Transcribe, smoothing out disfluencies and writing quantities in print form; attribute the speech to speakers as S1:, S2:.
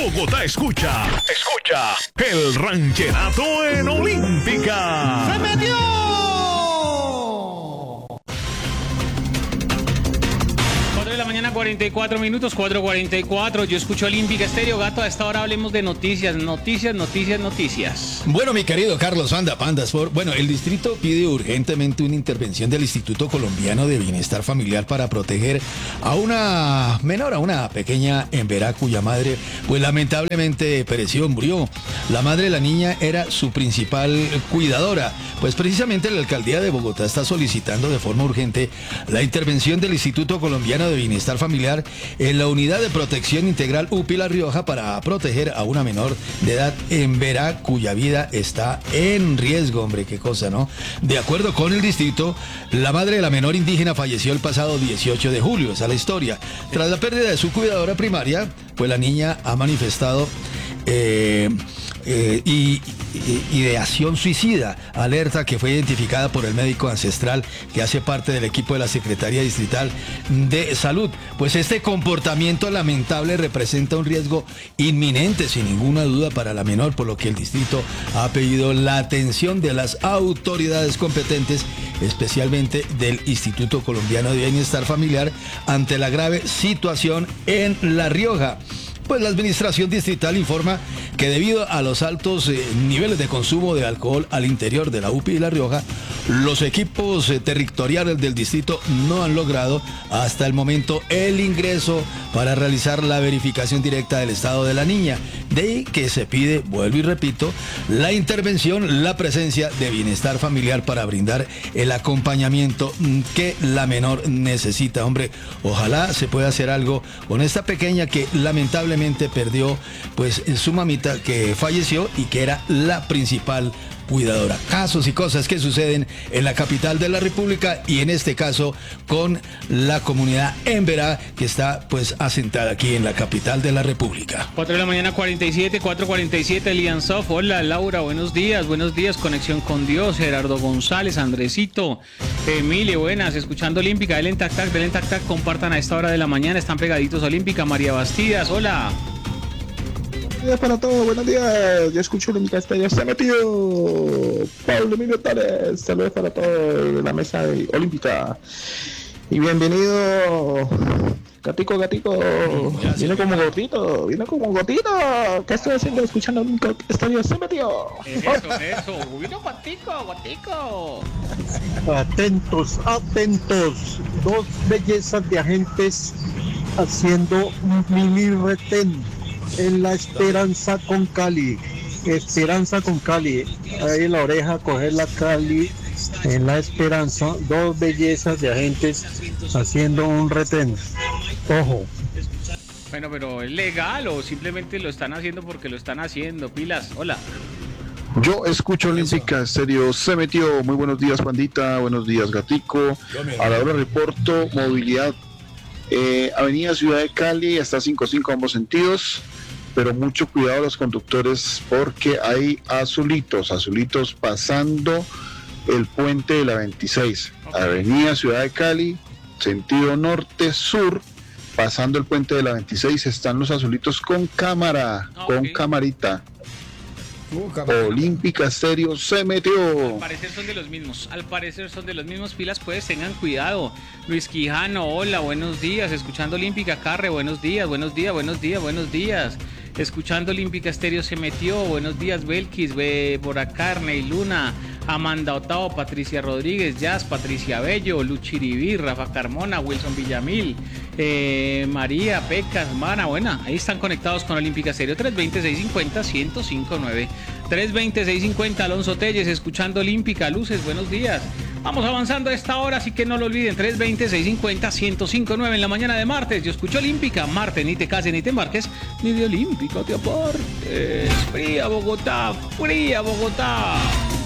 S1: Bogotá escucha el rancherato en Olímpica.
S2: ¡Se metió!
S3: 4:44, 4:44. Yo escucho Olímpica Estéreo. Gato, a esta hora hablemos de noticias.
S4: Bueno, mi querido Carlos Panda Sport. Bueno, el distrito pide urgentemente una intervención del Instituto Colombiano de Bienestar Familiar para proteger a una menor, a una pequeña en Verá, cuya madre, pues lamentablemente murió. La madre de la niña era su principal cuidadora. Pues precisamente la alcaldía de Bogotá está solicitando de forma urgente la intervención del Instituto Colombiano de Bienestar Familiar en la unidad de protección integral UPI La Rioja para proteger a una menor de edad en Verá, cuya vida está en riesgo. Hombre, qué cosa, ¿no? De acuerdo con el distrito, la madre de la menor indígena falleció el pasado 18 de julio, esa es la historia. Tras la pérdida de su cuidadora primaria, pues la niña ha manifestado ideación suicida, alerta que fue identificada por el médico ancestral que hace parte del equipo de la Secretaría Distrital de Salud. Pues este comportamiento lamentable representa un riesgo inminente, sin ninguna duda, para la menor, por lo que el distrito ha pedido la atención de las autoridades competentes, especialmente del Instituto Colombiano de Bienestar Familiar, ante la grave situación en La Rioja. Pues la administración distrital informa que debido a los altos niveles de consumo de alcohol al interior de la UPI de La Rioja, los equipos territoriales del distrito no han logrado hasta el momento el ingreso para realizar la verificación directa del estado de la niña. De ahí que se pide, vuelvo y repito, la intervención, la presencia de bienestar familiar para brindar el acompañamiento que la menor necesita. Hombre, ojalá se pueda hacer algo con esta pequeña que lamentablemente perdió pues su mamita, que falleció y que era la principal cuidadora. Casos y cosas que suceden en la capital de la República y en este caso con la comunidad en Verá, que está pues asentada aquí en la capital de la República.
S3: 4:47, 4:47, Lianzof. Hola Laura, buenos días, Conexión con Dios, Gerardo González, Andresito, Emilio, buenas, escuchando Olímpica, Elen Tac Tac, compartan a esta hora de la mañana, están pegaditos a Olímpica. María Bastidas, hola.
S5: Buenos días para todos, buenos días. Yo escucho Olímpica Estéreo. Se metió Pablo Emilio Tárez. Saludos para todos de la mesa de Olímpica. Y Bienvenido, Gatico. Viene como gotito. ¿Qué estoy haciendo? Escuchando Olímpica Estéreo. Se metió.
S3: Eso. Vino Gatico.
S6: Atentos. Dos bellezas de agentes haciendo un mini retén en la Esperanza con Cali. Ahí en la oreja, coger la Cali en la Esperanza. Dos bellezas de agentes haciendo un retén. Ojo.
S3: Bueno, pero ¿es legal o simplemente lo están haciendo porque lo están haciendo? Pilas, hola.
S7: Yo escucho Olímpica Estéreo. Se metió. Muy buenos días, Pandita. Buenos días, Gatico. A la hora reporto movilidad. Avenida Ciudad de Cali hasta 55 ambos sentidos, pero mucho cuidado a los conductores porque hay azulitos pasando el puente de la 26. Avenida Ciudad de Cali, sentido norte-sur, pasando el puente de la 26, están los azulitos con cámara, con camarita. Olímpica Estéreo se metió.
S3: Al parecer son de los mismos, pilas, pues tengan cuidado. Luis Quijano, hola, buenos días, escuchando Olímpica. Carre, buenos días. Escuchando Olímpica Estéreo se metió. Buenos días, Belkis, por acá, Carne y Luna, Amanda Otao, Patricia Rodríguez, Jazz, Patricia Bello, Luchiribí, Rafa Carmona, Wilson Villamil, María, Pecas, Mana, buena, ahí están conectados con Olímpica Estéreo. 320-650-1059, 320-650, Alonso Telles, escuchando Olímpica. Luces, buenos días. Vamos avanzando a esta hora, así que no lo olviden, 320-650-1059 en la mañana de martes. Yo escucho Olímpica, martes, ni te cases ni te embarques, ni de Olímpica te apartes. Fría Bogotá.